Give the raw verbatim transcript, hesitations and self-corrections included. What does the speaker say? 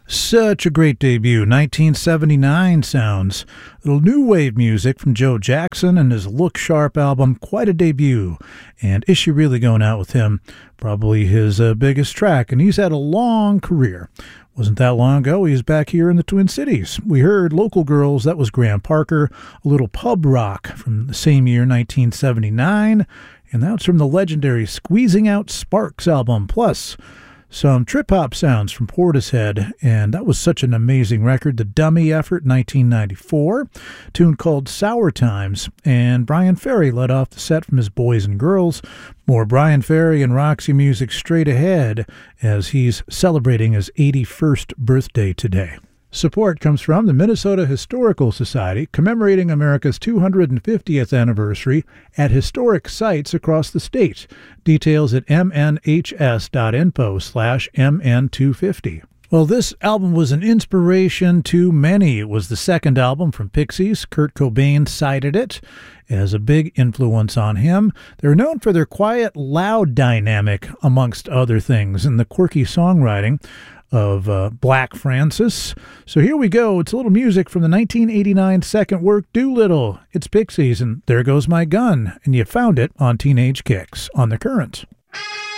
Such a great debut, nineteen seventy-nine sounds. Little new wave music from Joe Jackson and his Look Sharp album, quite a debut. And Is She Really Going Out With Him? Probably his uh, biggest track, and he's had a long career. Wasn't that long ago, he was back here in the Twin Cities. We heard Local Girls, that was Graham Parker, a little pub rock from the same year, nineteen seventy-nine, and that's from the legendary Squeezing Out Sparks album, plus some trip-hop sounds from Portishead, and that was such an amazing record. The Dummy Effort, nineteen ninety-four, a tune called Sour Times, and Brian Ferry led off the set from his Boys and Girls. More Brian Ferry and Roxy music straight ahead as he's celebrating his eighty-first birthday today. Support comes from the Minnesota Historical Society, commemorating America's two hundred fiftieth anniversary at historic sites across the state. Details at mnhs.info slash mn250. Well, this album was an inspiration to many. It was the second album from Pixies. Kurt Cobain cited it as a big influence on him. They're known for their quiet, loud dynamic, amongst other things, and the quirky songwriting of uh, Black Francis. So here we go. It's a little music from the nineteen eighty-nine second work, Doolittle. It's Pixies, and There Goes My Gun. And you found it on Teenage Kicks on The Current.